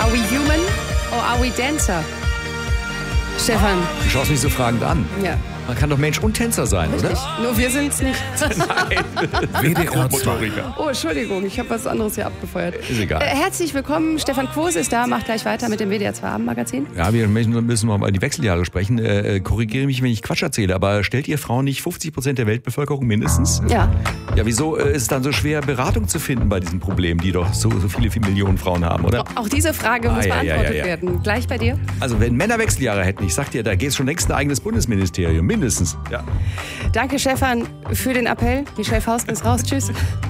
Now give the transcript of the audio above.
Are we human or are we dancer? Stefan. Du schaust mich so fragend an. Ja. Man kann doch Mensch und Tänzer sein, Richtig. oder? Nur wir sind's nicht. WDR 2. Oh, Entschuldigung, ich habe was anderes hier abgefeuert. Ist egal. Herzlich willkommen, Stefan Quos ist da, macht gleich weiter mit dem WDR 2 Abendmagazin. Ja, wir müssen noch mal die Wechseljahre sprechen. Korrigiere mich, wenn ich Quatsch erzähle, aber stellt ihr Frauen nicht 50% der Weltbevölkerung mindestens? Ja. Ja, wieso ist es dann so schwer, Beratung zu finden bei diesem Problem, die doch so viele Millionen Frauen haben, oder? Auch diese Frage muss beantwortet ja. werden. Gleich bei dir. Also wenn Männer Wechseljahre hätten, ich sag dir, da gäbe es schon längst ein eigenes Bundesministerium, mindestens. Ja. Danke, Stefan, für den Appell. Michelle Fausten ist raus. Tschüss.